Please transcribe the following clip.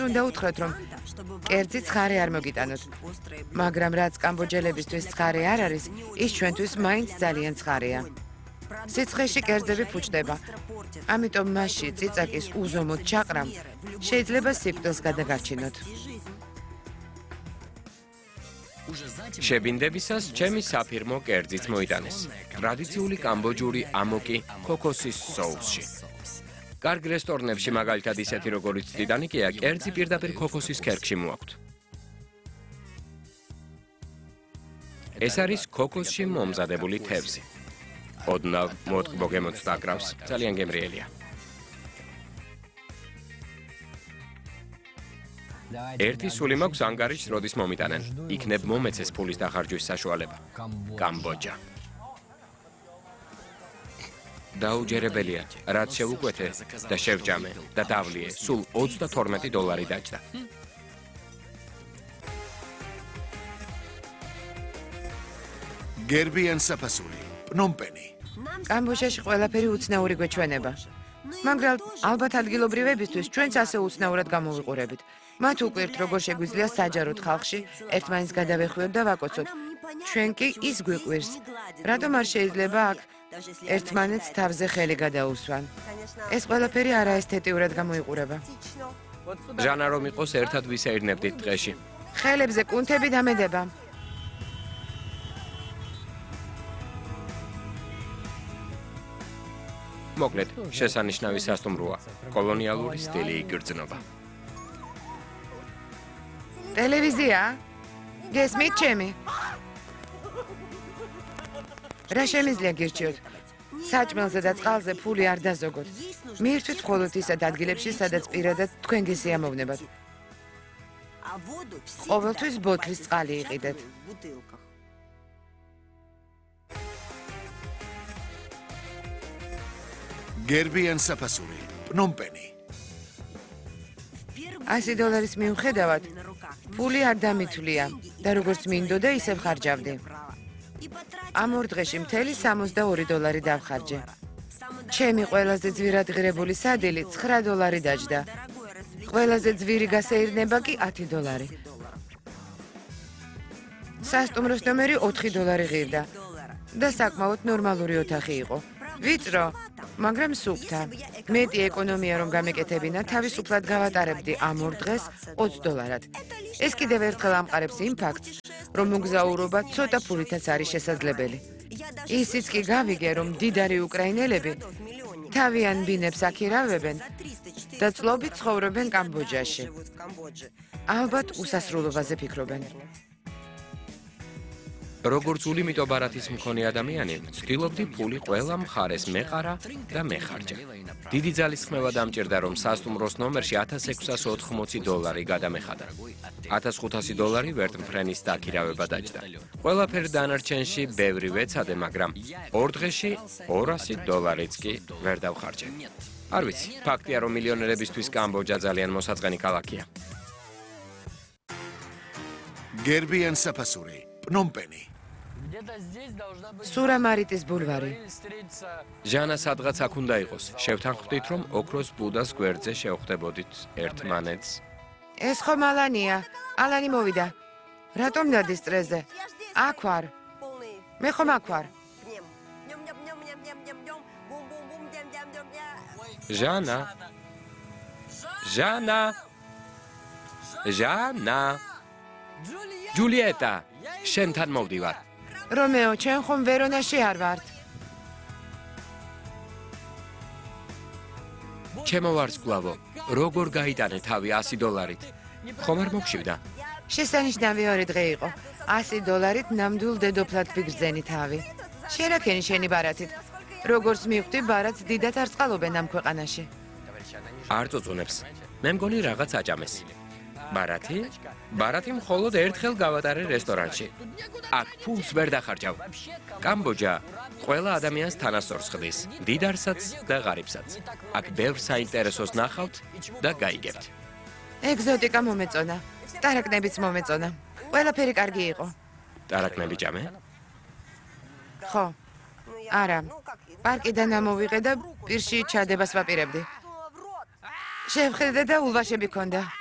უნდა უთხრათ, რომ კერძი ცხარე არ მოგიტანოთ. მაგრამ რაც კამბოჯელებისთვის ცხარე არ არის, ის ჩვენთვის მაინც ძალიან ცხარეა. სიცხეში კერძები ფუჭდება. ამიტომ მასში წიწაკის უზომოდ ჩაყრამ შეიძლება სიკვდილს გადაგარჩინოთ. შებინდებისას ჩემი საფირმო კერძიც მოიტანეს. ტრადიციული კამბოჯური ამოკი ქოქოსის соуსში. კარგ რესტორნებში მაგალითად ისეთი როგორიც ტიტანიკია, კერძი პირდაპირ ქოქოსის ქერქში მოაქვთ. ეს არის ქოქოსში მომზადებული თევზი. ოდნავ მოტკბო გემოცდა აკრავს, ძალიან გემრიელია. ერთი სული მაქვს ანგარიშს, როდის მომიტანენ. იქნებ მომეცეს ფულის დახარჯვის საშუალება. კამბოჯა. დაუჯერებელია, რაც შევუკვეთე და შევჭამე და დავლიე, სულ $32 დაჯდა. გერბიან საფასური, პნომპენი. კამბოჯაში ყველაფერი უცნაური გვეჩვენება. მაგრამ ალბათ ადგილობრივებისთვის ჩვენც ასე უცნაურად გამოვიყურებით. მათ უკვირთ, როგორ შეგვიძლია საჯაროდ ხალხში ერთმანეთს გადავეხვიოთ და ვაკოცოთ. ჩვენ კი ის გვიყვირს. რატომ არ შეიძლება აქ ერთმანეთს თავზე ხელი გადაუსვან? ეს ყველაფერი არაესთეტიურად გამოიყურება. ჟანა რომ იყოს ერთად ვისეირნებდით დღეში. ხელებზე კუნთები დამედება. მოკლედ, შესანიშნავი სასტუმროა. კოლონიალური სტილი იგრძნობა. ტელევიზია? გესმით ჩემი? რა შემიძლია გირჩიოთ? საჭმელზე და წყალზე ფული არ დაზოგოთ. მიირთვით მხოლოდ ისეთ ადგილებში, სადაც პირადად თქვენ გესიამოვნებათ. ყოველთვის ბოთლის წყალი იყიდეთ. გერბიან საფასური, პნომპენი. $100 მიუხედავად, ფული არ დამითვლია და როგორც მინდოდა, ისევ ხარჯავდი. ამ ორ დღეში მთელი $62 დავხარჯე. ჩემი ყველაზე ძვირად ღირებული სადილი $9 დაჯდა. ყველაზე ძვირი გასეირნება კი $10. სასტუმროს ნომერი $4 ღირდა და საკმაოდ ნორმალური ოთახი იყო. ვიწრო, მაგრამ სუფთა. მეტი ეკონომია რომ გამეკეთებინა, თავისუფლად გავატარებდი ამ ორ დღეს $20. ეს კიდევ ერთხელ ამყარებს იმ ფაქტს, რომ მოგზაურობა ცოტა ფულითაც არის შესაძლებელი. ისიც კი გავიგე, რომ მდიდარი უკრაინელები თავიან ბინებს აქირავებენ და წლობით ცხოვრობენ კამბოჯაში. ალბათ უსასრულობაზე ფიქრობენ. როგორც ულიმიტო ბარათის მქონე ადამიანი, ვცდილობდი ფული ყველა მხარეს მეყარა და მეხარჯა. დიდი ძალისხმევა დამჭირდა, რომ სასტუმროს ნომერში $1680 გადამეხადა. $1500 ვერტმფრენის დაქირავება დაჯდა. ყველაფერი დანარჩენში ბევრი ვეცადე, მაგრამ ორ დღეში $200-იც კი ვერ დავხარჯე. არ ვიცი, ფაქტია, რომ მილიონერებისთვის კამბოჯა ძალიან მოსაწყენი ქალაქია. გერბიან საფასური, პნომპენი. სურამარიტის ბულვარი. ჟანა სადღაც აქ უნდა იყოს. შევთანხმდით, რომ ოქროს ბუდას გვერდზე შევხვდებოდით ერთმანეთს. ეს ხომ ალანია. ალანი მოვიდა. რატომ დადის წრეზე? აქ ვარ. მე ხომ აქ ვარ. ჟანა. ჟანა. ჟანა. ჯულიეტა, შენთან მოვდივარ. რომეო, ჩვენ ხომ ვერონაში არ ვართ. ჩემო ვარსკვლავო, როგორ გაიტანე თავი $100-ით? ხომ არ მოგშივდა? შესანიშნავი ორი დღე იყო. $100-ით ნამდვილ დედოფლად ვიგრძენი თავი. შერაქენი შენი ბარათით. როგორც მივხვდი, ბარათს დიდად არ წყალობენ ამ ქვეყანაში. არ წუწუნებს. მე მგონი რაღაც აჭამეს. ბარათი? ბარათი მხოლოდ ერთხელ გავატარე რესტორანში. აქ ფულს ვერ დახარჯავ. კამბოჯა ყველა ადამიანს თანასწორს ხდის, დიდარსაც და ღარიბსაც. აქ ბევრ საინტერესოს ნახავთ და გაიგებთ. ეგზოტიკა მომეწონა. ტარაკნებიც მომეწონა. ყველაფერი კარგი იყო. ტარაკნები ჭამე? ხო. არა. პარკიდან ამოვიღე და პირში ჩადებას ვაპირებდი. შევხედე და ულვაშები ქონდა.